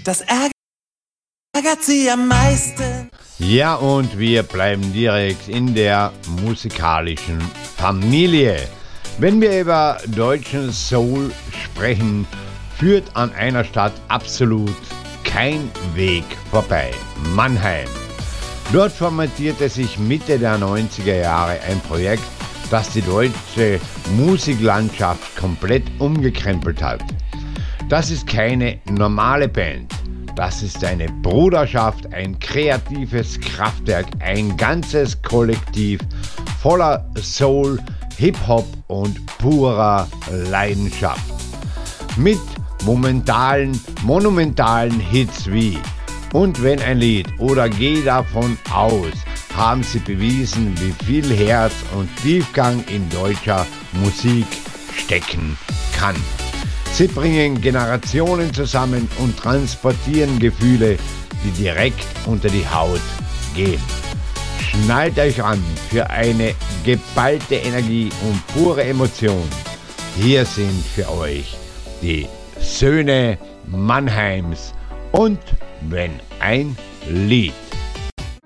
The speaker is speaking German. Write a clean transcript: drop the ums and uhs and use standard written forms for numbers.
das ärgert sie am meisten. Ja, und wir bleiben direkt in der musikalischen Familie. Wenn wir über deutschen Soul sprechen, führt an einer Stadt absolut kein Weg vorbei: Mannheim. Dort formatierte sich Mitte der 90er Jahre ein Projekt, das die deutsche Musiklandschaft komplett umgekrempelt hat. Das ist keine normale Band. Das ist eine Bruderschaft, ein kreatives Kraftwerk, ein ganzes Kollektiv voller Soul, Hip-Hop und purer Leidenschaft. Mit monumentalen Hits wie "Und wenn ein Lied" oder "Geh davon aus" haben sie bewiesen, wie viel Herz und Tiefgang in deutscher Musik stecken kann. Sie bringen Generationen zusammen und transportieren Gefühle, die direkt unter die Haut gehen. Schnallt euch an für eine geballte Energie und pure Emotion. Hier sind für euch die Söhne Mannheims und "Wenn ein Lied".